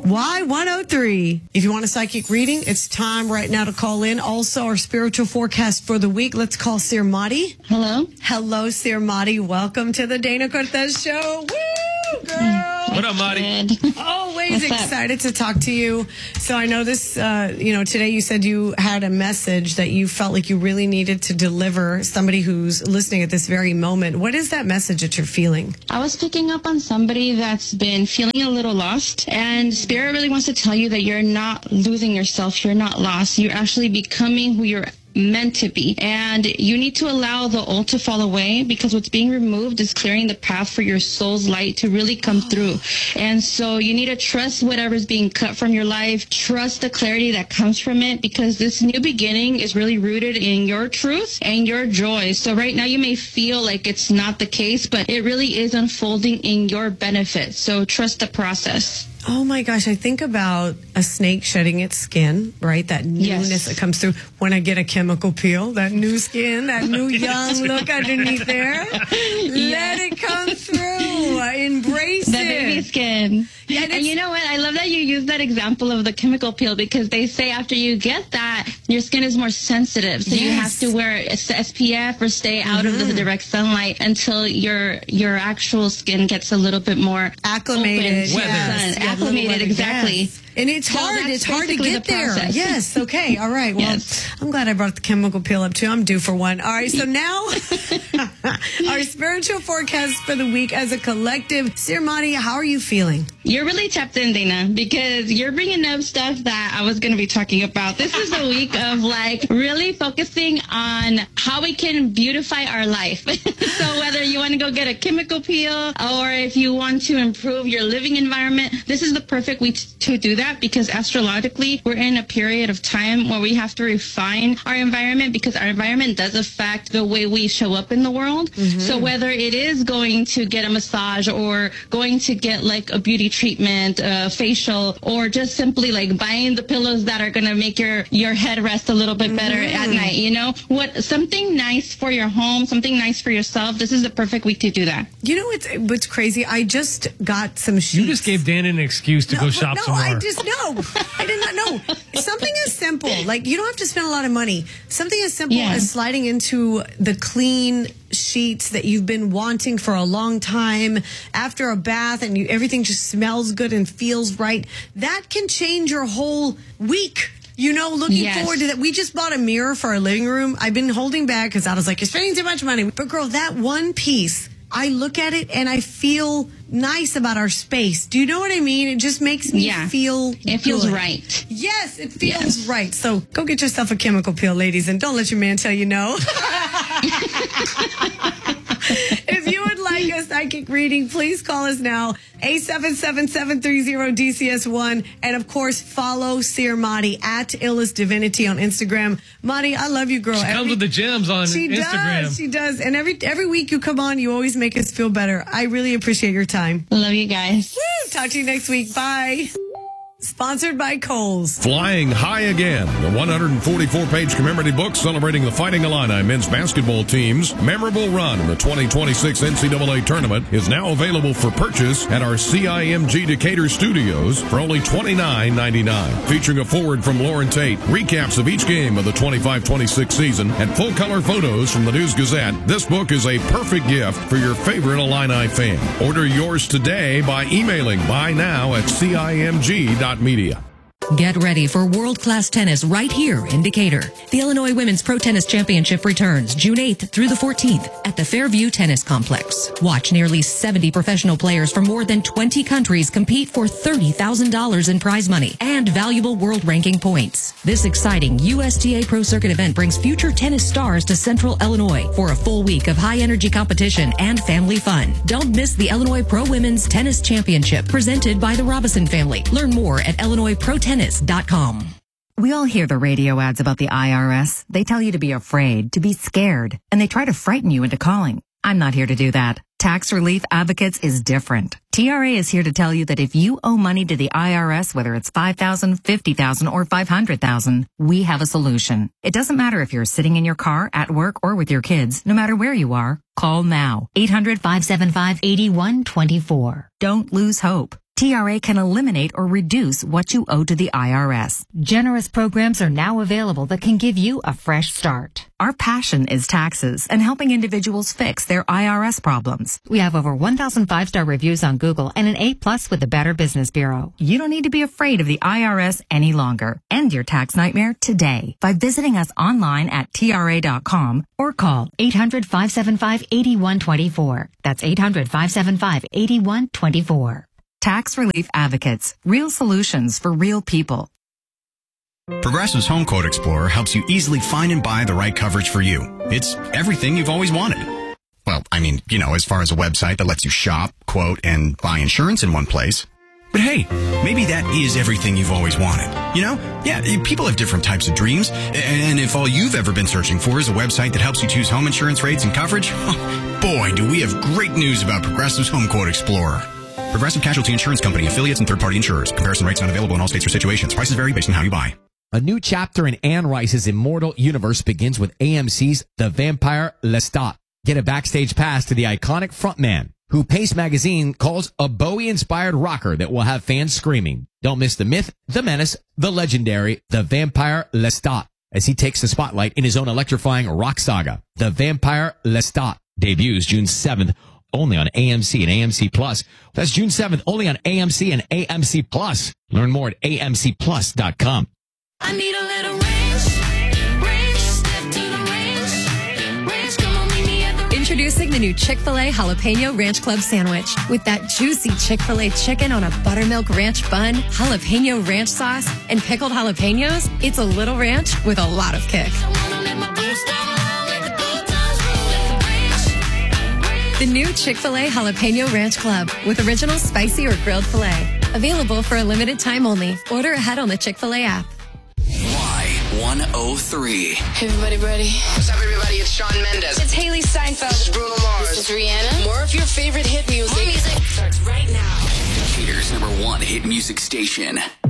Y103. If you want a psychic reading, it's time right now to call in. Also, our spiritual forecast for the week. Let's call Sir Madi. Hello. Hello, Sir Madi. Welcome to the Dana Cortez Show. Woo, girl. What up, Madi? Always excited to talk to you. So I know this, today you said you had a message that you felt like you really needed to deliver somebody who's listening at this very moment. What is that message that you're feeling? I was picking up on somebody that's been feeling a little lost, and Spirit really wants to tell you that you're not losing yourself. You're not lost. You're actually becoming who you're meant to be, and you need to allow the old to fall away, because what's being removed is clearing the path for your soul's light to really come through. And so you need to trust whatever's being cut from your life. Trust the clarity that comes from it, because this new beginning is really rooted in your truth and your joy. So right now you may feel like it's not the case, but it really is unfolding in your benefit. So trust the process. Oh my gosh, I think about a snake shedding its skin, right? That newness that comes through when I get a chemical peel, that new skin, that new young look underneath there. Let it come through. Embrace the it. Baby skin. Yeah, and you know what? I love that you use that example of the chemical peel, because they say after you get that, your skin is more sensitive. So you have to wear SPF or stay out of the direct sunlight until your actual skin gets a little bit more acclimated. Acclimated, exactly. Yes. And it's hard. It's hard to get there. Yes. Okay. All right. Well, I'm glad I brought the chemical peel up too. I'm due for one. All right. So now our spiritual forecast for the week as a collective. Sir Madi, how are you feeling? You're really tapped in, Dana, because you're bringing up stuff that I was going to be talking about. This is a week of really focusing on how we can beautify our life. So whether you want to go get a chemical peel or if you want to improve your living environment, this is the perfect week to do that, because astrologically we're in a period of time where we have to refine our environment, because our environment does affect the way we show up in the world. So whether it is going to get a massage or going to get a beauty treatment, facial, or just simply buying the pillows that are going to make your head rest a little bit better at night, something nice for your home, something nice for yourself. This is the perfect week to do that. You know what's crazy? I just got some sheets. You just gave Dan an excuse to go shop some more. I did not know. Something as simple, you don't have to spend a lot of money. Something as simple as sliding into the clean sheets that you've been wanting for a long time after a bath, and everything just smells good and feels right. That can change your whole week. Looking forward to that. We just bought a mirror for our living room. I've been holding back because I was like, you're spending too much money. But girl, that one piece, I look at it and I feel nice about our space. Do you know what I mean? It just makes me feel It feels right. Yes, it feels right. So go get yourself a chemical peel, ladies, and don't let your man tell you no. If you would like a psychic reading, please call us now, 877-730-DCS1. And, of course, follow Sir Madi at Illest Divinity on Instagram. Madi, I love you, girl. She comes with the gems on Instagram. She does. And every week you come on, you always make us feel better. I really appreciate your time. Love you guys. Woo! Talk to you next week. Bye. Sponsored by Kohl's. Flying High Again, the 144-page commemorative book celebrating the Fighting Illini men's basketball team's memorable run in the 2026 NCAA tournament, is now available for purchase at our CIMG Decatur studios for only $29.99. Featuring a foreword from Lauren Tate, recaps of each game of the 25-26 season, and full-color photos from the News-Gazette, this book is a perfect gift for your favorite Illini fan. Order yours today by emailing buy-now@CIMG.media. Get ready for world-class tennis right here in Decatur. The Illinois Women's Pro Tennis Championship returns June 8th through the 14th at the Fairview Tennis Complex. Watch nearly 70 professional players from more than 20 countries compete for $30,000 in prize money and valuable world ranking points. This exciting USTA Pro Circuit event brings future tennis stars to Central Illinois for a full week of high-energy competition and family fun. Don't miss the Illinois Pro Women's Tennis Championship presented by the Robison family. Learn more at IllinoisProTennis.com. We all hear the radio ads about the IRS. They tell you to be afraid, to be scared, and they try to frighten you into calling. I'm not here to do that. Tax Relief Advocates is different. TRA is here to tell you that if you owe money to the IRS, whether it's $5,000, $50,000, or $500,000, we have a solution. It doesn't matter if you're sitting in your car, at work, or with your kids. No matter where you are, call now. 800-575-8124. Don't lose hope. TRA can eliminate or reduce what you owe to the IRS. Generous programs are now available that can give you a fresh start. Our passion is taxes and helping individuals fix their IRS problems. We have over 1,000 5-star reviews on Google and an A+ with the Better Business Bureau. You don't need to be afraid of the IRS any longer. End your tax nightmare today by visiting us online at TRA.com or call 800-575-8124. That's 800-575-8124. Tax Relief Advocates. Real solutions for real people. Progressive's Home Quote Explorer helps you easily find and buy the right coverage for you. It's everything you've always wanted. Well, I mean, as far as a website that lets you shop, quote, and buy insurance in one place. But hey, maybe that is everything you've always wanted. Yeah, people have different types of dreams. And if all you've ever been searching for is a website that helps you choose home insurance rates and coverage, boy, do we have great news about Progressive's Home Quote Explorer. Progressive Casualty Insurance Company, affiliates, and third-party insurers. Comparison rates not available in all states or situations. Prices vary based on how you buy. A new chapter in Anne Rice's immortal universe begins with AMC's The Vampire Lestat. Get a backstage pass to the iconic frontman, who Pace Magazine calls a Bowie-inspired rocker that will have fans screaming. Don't miss the myth, the menace, the legendary The Vampire Lestat, as he takes the spotlight in his own electrifying rock saga. The Vampire Lestat debuts June 7th. Only on AMC and AMC Plus. That's June 7th, only on AMC and AMC Plus. Learn more at amcplus.com. I need a little range, step to the range, come on, meet me at the... Introducing the new Chick-fil-A Jalapeno Ranch Club Sandwich. With that juicy Chick-fil-A chicken on a buttermilk ranch bun, jalapeno ranch sauce, and pickled jalapenos, it's a little ranch with a lot of kick. The new Chick-fil-A Jalapeno Ranch Club with original spicy or grilled filet. Available for a limited time only. Order ahead on the Chick-fil-A app. Y103. Hey, everybody ready? What's up, everybody? It's Shawn Mendes. It's Haley Steinfeld. This is Bruno Mars. This is Rihanna. More of your favorite hit music. More music starts right now. Decatur's #1 hit music station.